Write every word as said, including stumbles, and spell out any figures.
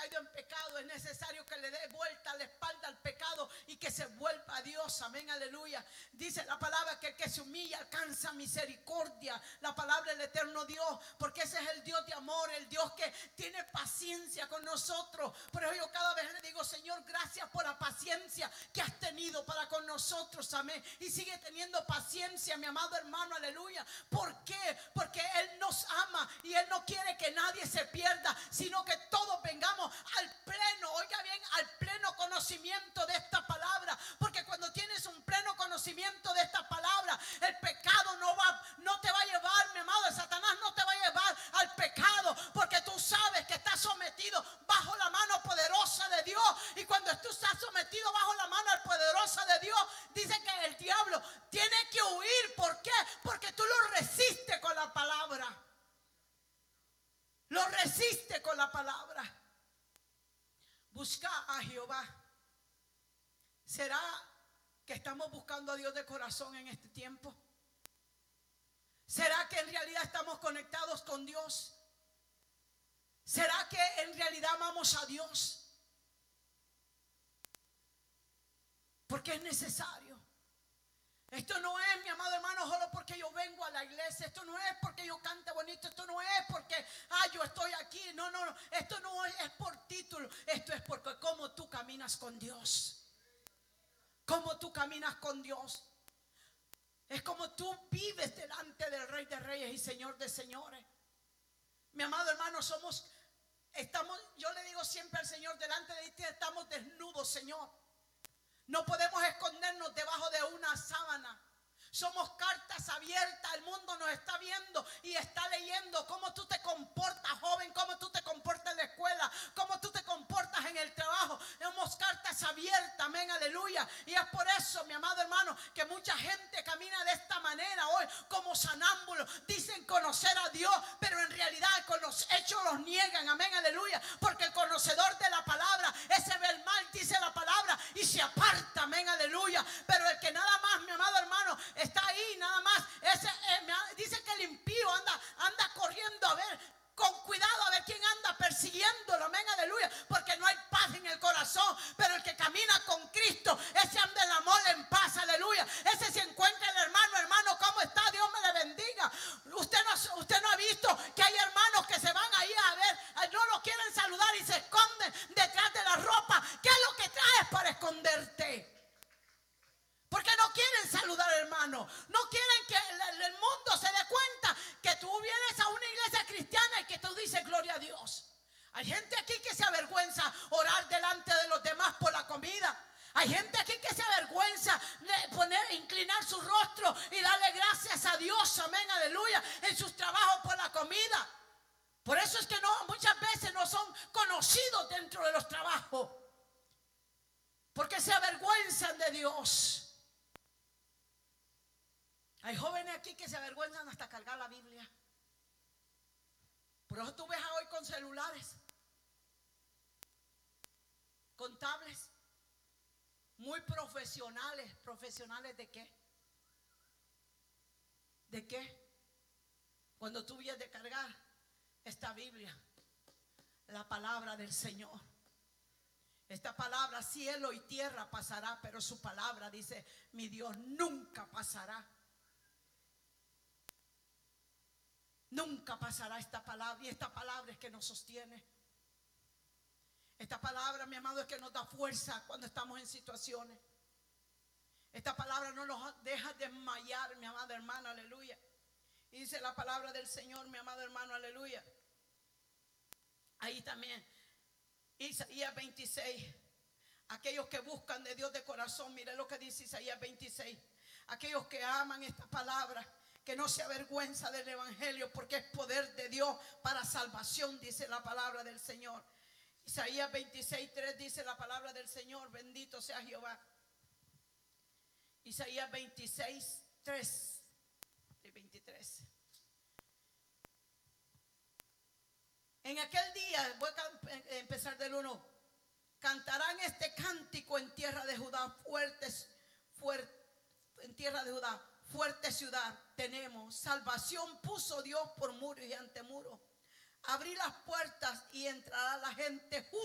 caído en pecado, es necesario que le dé vuelta la espalda al pecado y que se vuelva a Dios. Amén, aleluya. Dice la palabra que el que se humilla alcanza misericordia. La palabra del eterno Dios, porque ese es el Dios de amor, el Dios que tiene paciencia con nosotros. Por eso yo cada vez le digo: Señor, gracias por la paciencia que has tenido para con nosotros. Amén. Y sigue teniendo paciencia, mi amado hermano, aleluya. ¿Por qué? Porque Él nos ama y Él no quiere que nadie se pierda, sino que todos vengamos al pleno, oiga bien, al pleno conocimiento de esta palabra. Porque cuando tienes un pleno conocimiento de esta palabra, el pecado no va, no te va a llevar, mi amado, el Satanás no te va a llevar al pecado, porque tú sabes que estás sometido bajo la mano poderosa de Dios. Y cuando tú estás sometido bajo la mano poderosa de Dios, dice que el diablo tiene que huir. ¿Por qué? Porque tú lo resistes con la palabra. Lo resiste con la palabra. Busca a Jehová. ¿Será que estamos buscando a Dios de corazón en este tiempo? ¿Será que en realidad estamos conectados con Dios? ¿Será que en realidad amamos a Dios? Porque es necesario. Esto no es, mi amado hermano, solo porque yo vengo a la iglesia. Esto no es porque yo cante bonito. Esto no es porque, ah, yo estoy aquí. No, no, no. Esto no es, es por título. Esto es porque cómo tú caminas con Dios. Cómo tú caminas con Dios. Es como tú vives delante del Rey de Reyes y Señor de Señores. Mi amado hermano, somos, estamos, yo le digo siempre al Señor, delante de ti estamos desnudos, Señor. No podemos escondernos debajo de una sábana. Somos cartas abiertas. El mundo nos está viendo y está leyendo cómo tú te comportas, joven, cómo tú te comportas en la escuela, cómo tú te comportas en el trabajo. Somos cartas abiertas, amén, aleluya. Y es por eso, mi amado hermano, que mucha gente camina de esta manera hoy como sonámbulos. Dicen conocer a Dios, pero en realidad con los hechos los niegan, amén, aleluya. Porque el conocedor de la palabra, ese ve el mal, dice la palabra, y se aparta, amén, aleluya. Pero el que nada más, mi amado hermano, está ahí nada más. Ese, eh, dice que el impío anda, anda corriendo a ver, con cuidado a ver quién anda persiguiéndolo, amén, aleluya. Porque no hay paz en el corazón. Pero el que camina con Cristo, ese anda en amor, en paz, aleluya. Ese se encuentra el hermano, hermano, ¿cómo está? Dios me le bendiga. Usted no, usted no ha visto que hay hermanos que se van ahí a ver, no lo quieren saludar y se esconden detrás de la ropa. ¿Qué es lo que traes para esconderte? Porque no quieren saludar, hermano. No quieren que el, el mundo se dé cuenta que tú vienes a una iglesia cristiana y que tú dices gloria a Dios. Hay gente aquí que se avergüenza orar delante de los demás por la comida. Hay gente aquí que se avergüenza de poner, inclinar su rostro y darle gracias a Dios, amén, aleluya, en sus trabajos por la comida. Por eso es que no, muchas veces no son conocidos dentro de los trabajos. Porque se avergüenzan de Dios. Hay jóvenes aquí que se avergüenzan hasta cargar la Biblia. Por eso tú ves hoy con celulares, con tablets, muy profesionales. ¿Profesionales de qué? ¿De qué? Cuando tú vienes de cargar esta Biblia, la palabra del Señor. Esta palabra, cielo y tierra pasará, pero su palabra, dice mi Dios, nunca pasará. Nunca pasará esta palabra. Y esta palabra es que nos sostiene. Esta palabra, mi amado, es que nos da fuerza cuando estamos en situaciones. Esta palabra no nos deja desmayar, mi amada hermana, aleluya. Y dice la palabra del Señor, mi amado hermano, aleluya. Ahí también, Isaías veintiséis. Aquellos que buscan de Dios de corazón, mire lo que dice Isaías veintiséis. Aquellos que aman esta palabra, que no se avergüenza del evangelio, porque es poder de Dios para salvación, dice la palabra del Señor. Isaías veintiséis, tres dice la palabra del Señor, bendito sea Jehová. Isaías veintiséis, tres y veintitrés. En aquel día, voy a empezar del uno, cantarán este cántico en tierra de Judá, fuertes, fuertes, en tierra de Judá. Fuerte ciudad tenemos, salvación puso Dios por muro y ante muro. Abrí las puertas y entrará la gente justa.